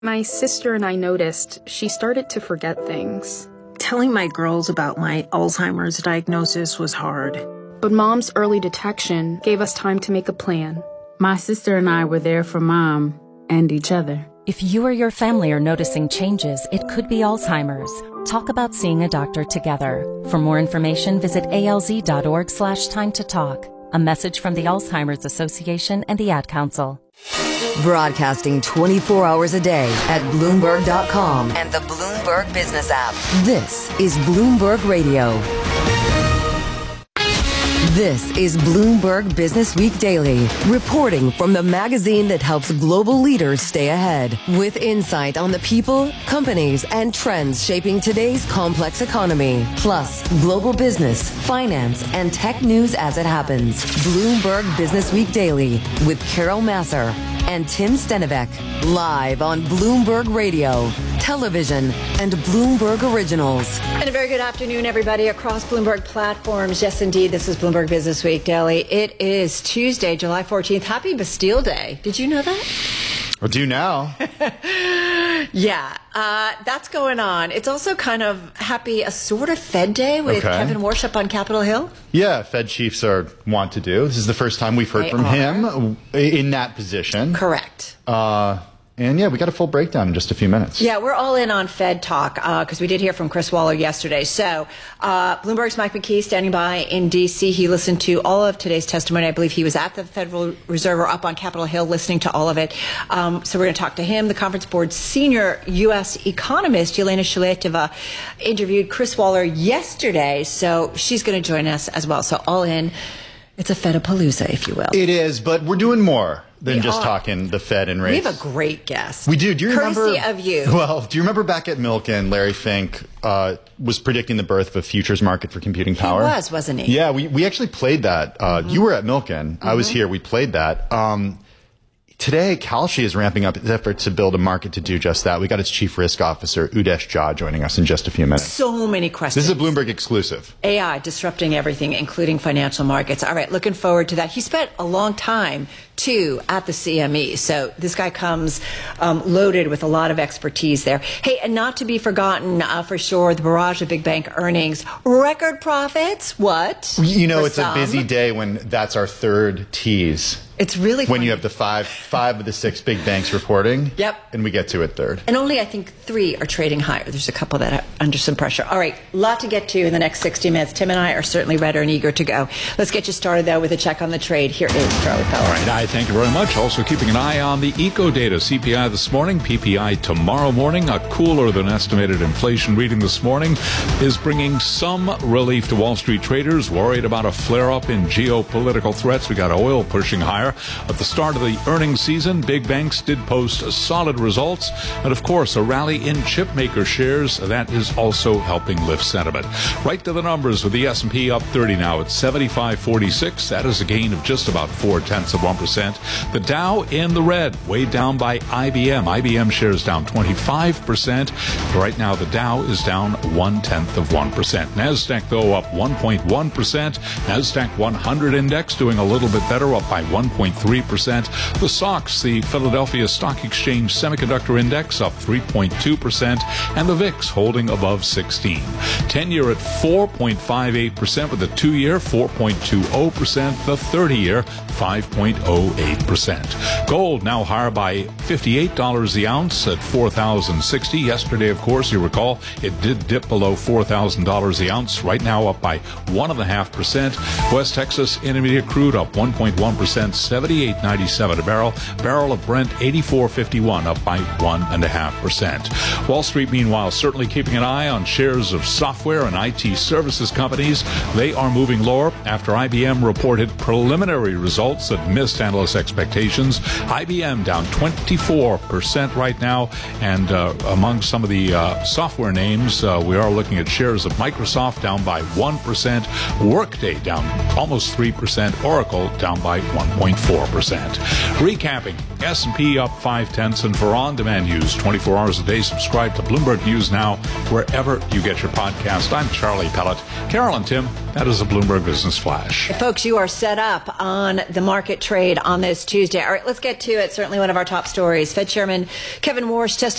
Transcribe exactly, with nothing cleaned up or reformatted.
My sister and I noticed she started to forget things. Telling my girls about my Alzheimer's diagnosis was hard. But Mom's early detection gave us time to make a plan. My sister and I were there for Mom and each other. If you or your family are noticing changes, it could be Alzheimer's. Talk about seeing a doctor together. For more information, visit alz.org slash time to talk. A message from the Alzheimer's Association and the Ad Council. Broadcasting twenty-four hours a day at Bloomberg dot com and the Bloomberg Business app. This is Bloomberg Radio. This is Bloomberg Business Week Daily, reporting from the magazine that helps global leaders stay ahead, with insight on the people, companies, and trends shaping today's complex economy, plus global business, finance, and tech news as it happens. Bloomberg Business Week Daily with Carol Massar and Tim Stenivek, live on Bloomberg Radio, television, and Bloomberg Originals. And a very good afternoon, everybody, across Bloomberg platforms. Yes, indeed, this is Bloomberg Business Week Daily. It is Tuesday, July fourteenth. Happy Bastille Day. Did you know that? I do now. Yeah, uh, that's going on. It's also kind of happy, a sort of Fed Day with Okay. Kevin Warsh up on Capitol Hill. Yeah, Fed chiefs are want to do. This is the first time we've heard They from are. him in that position. Correct. Uh, and yeah, we got a full breakdown in just a few minutes. Yeah, we're all in on Fed talk because uh, we did hear from Chris Waller yesterday. So uh, Bloomberg's Mike McKee standing by in D C. He listened to all of today's testimony. I believe he was at the Federal Reserve or up on Capitol Hill listening to all of it. Um, so we're going to talk to him. The Conference Board's senior U S economist, Yelena Shaletova, interviewed Chris Waller yesterday. So she's going to join us as well. So all in. It's a Fedapalooza, if you will. It is, but we're doing more than We just are. talking the Fed and rates. We have a great guest. We do. Do you Courtesy remember? of you. Well, do you remember back at Milken, Larry Fink uh, was predicting the birth of a futures market for computing power? He was, wasn't he? Yeah, we, we actually played that. Uh, mm-hmm. You were at Milken. Mm-hmm. I was here. We played that. Um, Today, Kalshi is ramping up its effort to build a market to do just that. We got its chief risk officer, Udesh Jha, joining us in just a few minutes. So many questions. This is a Bloomberg exclusive. A I disrupting everything, including financial markets. All right, looking forward to that. He spent a long time, too, at the C M E. So this guy comes um, loaded with a lot of expertise there. Hey, and not to be forgotten, uh, for sure, the barrage of big bank earnings. Record profits? What? You know, For it's some. a busy day when that's our third tease. It's really When funny. you have the five five of the six big banks reporting. Yep. And we get to it third. And only, I think, three are trading higher. There's a couple that are under some pressure. All right, lot to get to in the next sixty minutes. Tim and I are certainly ready and eager to go. Let's get you started, though, with a check on the trade. Here is Charlie Feller. All right, I thank you very much. Also keeping an eye on the eco data. C P I this morning, P P I tomorrow morning. A cooler than estimated inflation reading this morning is bringing some relief to Wall Street traders worried about a flare-up in geopolitical threats. We got oil pushing higher. At the start of the earnings season, big banks did post solid results. And, of course, a rally in chip maker shares. That is also helping lift sentiment. Right to the numbers with the S and P up thirty now at seventy-five forty-six. That is a gain of just about four-tenths of one percent. The Dow in the red, weighed down by I B M. I B M shares down twenty-five percent. Right now, the Dow is down one-tenth of one percent. NASDAQ, though, up one point one percent. NASDAQ one hundred index doing a little bit better, up by one point three percent. The S O X, the Philadelphia Stock Exchange Semiconductor Index, up three point two percent. And the V I X holding above sixteen. ten-year at four point five eight percent, with the two-year four point two zero percent. The thirty-year five point zero eight percent. Gold now higher by fifty-eight dollars the ounce at four thousand sixty. Yesterday, of course, you recall, it did dip below four thousand dollars the ounce. Right now up by one point five percent. West Texas Intermediate crude up one point one percent, seventy-eight ninety-seven a barrel. Barrel of Brent eighty-four fifty-one, up by one point five percent. Wall Street, meanwhile, certainly keeping an eye on shares of software and I T services companies. They are moving lower after I B M reported preliminary results that missed analyst expectations. I B M down twenty-four percent right now. And uh, among some of the uh, software names, uh, we are looking at shares of Microsoft down by one percent. Workday down almost three percent. Oracle down by one point four percent. Recapping, S and P up five-tenths. And for on-demand news, twenty-four hours a day, subscribe to Bloomberg News Now, wherever you get your podcast. I'm Charlie Pellet. Carol and Tim, that is a Bloomberg Business Flash. Folks, you are set up on the market trade on this Tuesday. All right, let's get to it. Certainly one of our top stories. Fed Chairman Kevin Warsh testified